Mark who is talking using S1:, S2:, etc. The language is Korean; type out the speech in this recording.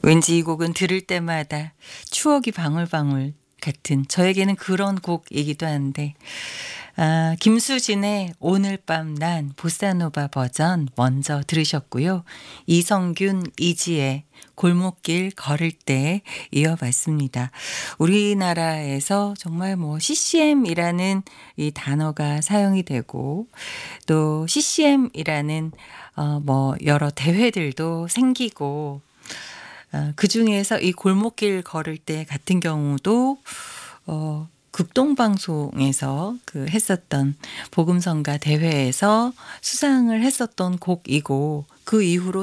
S1: 왠지 이 곡은 들을 때마다 추억이 방울방울 같은 저에게는 그런 곡이기도 한데 김수진의 오늘 밤 난 보사노바 버전 먼저 들으셨고요. 이성균 이지의 골목길 걸을 때 이어봤습니다. 우리나라에서 정말 뭐 CCM이라는 이 단어가 사용이 되고 또 CCM이라는 뭐 여러 대회들도 생기고 그중에서 이 골목길 걸을 때 같은 경우도 극동방송에서 그 했었던 복음성가 대회에서 수상을 했었던 곡이고 그 이후로